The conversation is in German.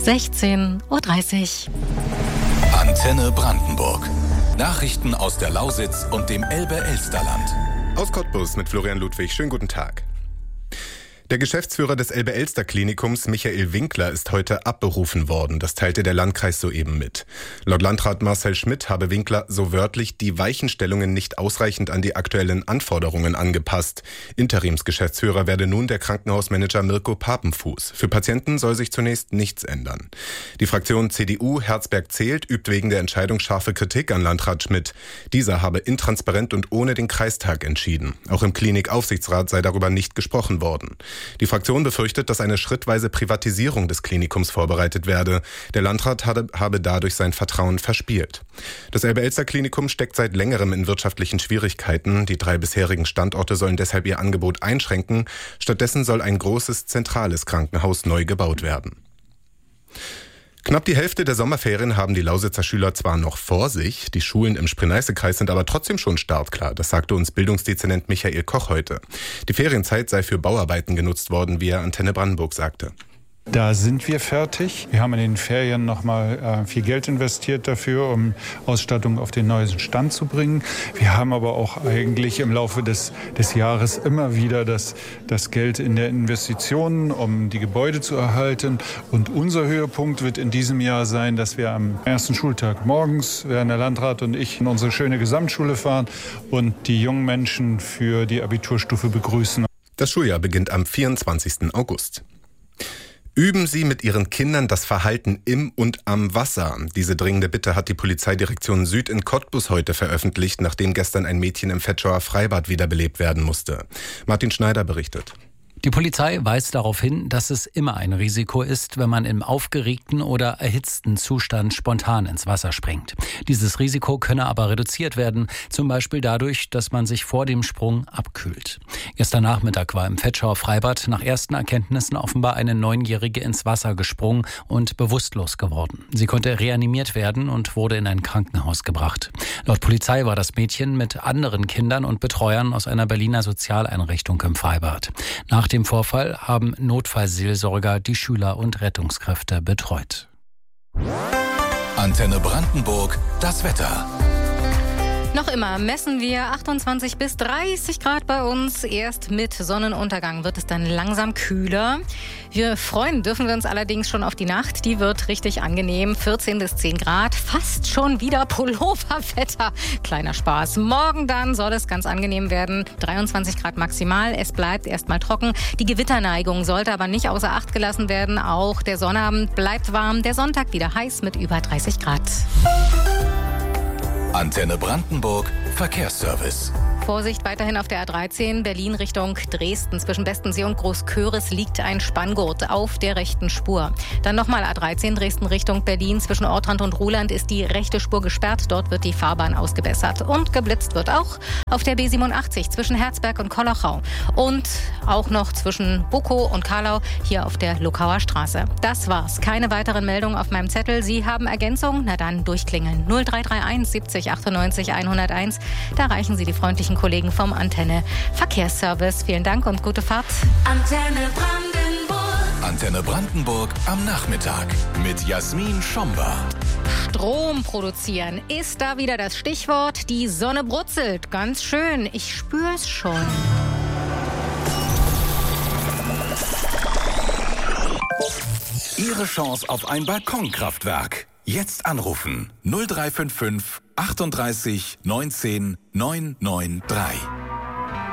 16:30 Uhr. Antenne Brandenburg. Nachrichten aus der Lausitz und dem Elbe-Elsterland. Aus Cottbus mit Florian Ludwig. Schönen guten Tag. Der Geschäftsführer des Elbe-Elster-Klinikums, Michael Winkler, ist heute abberufen worden. Das teilte der Landkreis soeben mit. Laut Landrat Marcel Schmidt habe Winkler so wörtlich die Weichenstellungen nicht ausreichend an die aktuellen Anforderungen angepasst. Interimsgeschäftsführer werde nun der Krankenhausmanager Mirko Papenfuß. Für Patienten soll sich zunächst nichts ändern. Die Fraktion CDU Herzberg zählt übt wegen der Entscheidung scharfe Kritik an Landrat Schmidt. Dieser habe intransparent und ohne den Kreistag entschieden. Auch im Klinikaufsichtsrat sei darüber nicht gesprochen worden. Die Fraktion befürchtet, dass eine schrittweise Privatisierung des Klinikums vorbereitet werde. Der Landrat habe dadurch sein Vertrauen verspielt. Das Elbe-Elster-Klinikum steckt seit längerem in wirtschaftlichen Schwierigkeiten. Die 3 bisherigen Standorte sollen deshalb ihr Angebot einschränken. Stattdessen soll ein großes, zentrales Krankenhaus neu gebaut werden. Knapp die Hälfte der Sommerferien haben die Lausitzer Schüler zwar noch vor sich, die Schulen im Spree-Neiße-Kreis sind aber trotzdem schon startklar. Das sagte uns Bildungsdezernent Michael Koch heute. Die Ferienzeit sei für Bauarbeiten genutzt worden, wie er Antenne Brandenburg sagte. Da sind wir fertig. Wir haben in den Ferien nochmal viel Geld investiert dafür, um Ausstattung auf den neuesten Stand zu bringen. Wir haben aber auch eigentlich im Laufe des Jahres immer wieder das Geld in der Investition, um die Gebäude zu erhalten. Und unser Höhepunkt wird in diesem Jahr sein, dass wir am ersten Schultag morgens, werden der Landrat und ich, in unsere schöne Gesamtschule fahren und die jungen Menschen für die Abiturstufe begrüßen. Das Schuljahr beginnt am 24. August. Üben Sie mit Ihren Kindern das Verhalten im und am Wasser. Diese dringende Bitte hat die Polizeidirektion Süd in Cottbus heute veröffentlicht, nachdem gestern ein Mädchen im Vetschauer Freibad wiederbelebt werden musste. Martin Schneider berichtet. Die Polizei weist darauf hin, dass es immer ein Risiko ist, wenn man im aufgeregten oder erhitzten Zustand spontan ins Wasser springt. Dieses Risiko könne aber reduziert werden, zum Beispiel dadurch, dass man sich vor dem Sprung abkühlt. Gestern Nachmittag war im Vetschauer Freibad nach ersten Erkenntnissen offenbar eine 9-Jährige ins Wasser gesprungen und bewusstlos geworden. Sie konnte reanimiert werden und wurde in ein Krankenhaus gebracht. Laut Polizei war das Mädchen mit anderen Kindern und Betreuern aus einer Berliner Sozialeinrichtung im Freibad. Nach dem Vorfall haben Notfallseelsorger die Schüler und Rettungskräfte betreut. Antenne Brandenburg, das Wetter. Noch immer messen wir 28 bis 30 Grad bei uns. Erst mit Sonnenuntergang wird es dann langsam kühler. Dürfen wir uns allerdings schon auf die Nacht. Die wird richtig angenehm. 14 bis 10 Grad. Fast schon wieder Pulloverwetter. Kleiner Spaß. Morgen dann soll es ganz angenehm werden. 23 Grad maximal. Es bleibt erstmal trocken. Die Gewitterneigung sollte aber nicht außer Acht gelassen werden. Auch der Sonnabend bleibt warm. Der Sonntag wieder heiß mit über 30 Grad. Antenne Brandenburg, Verkehrsservice. Vorsicht weiterhin auf der A13 Berlin Richtung Dresden. Zwischen Bestensee und Großköris liegt ein Spanngurt auf der rechten Spur. Dann nochmal A13 Dresden Richtung Berlin. Zwischen Ortrand und Ruhland ist die rechte Spur gesperrt. Dort wird die Fahrbahn ausgebessert. Und geblitzt wird auch auf der B87 zwischen Herzberg und Kollachau. Und auch noch zwischen Bukow und Karlau hier auf der Luckauer Straße. Das war's. Keine weiteren Meldungen auf meinem Zettel. Sie haben Ergänzung? Na dann durchklingeln. 0331 70 98 101. Da erreichen Sie die freundlichen Kollegen vom Antenne Verkehrsservice. Vielen Dank und gute Fahrt. Antenne Brandenburg. Antenne Brandenburg am Nachmittag mit Jasmin Schomber. Strom produzieren ist da wieder das Stichwort. Die Sonne brutzelt. Ganz schön. Ich spüre es schon. Ihre Chance auf ein Balkonkraftwerk. Jetzt anrufen 0355 38 19 993.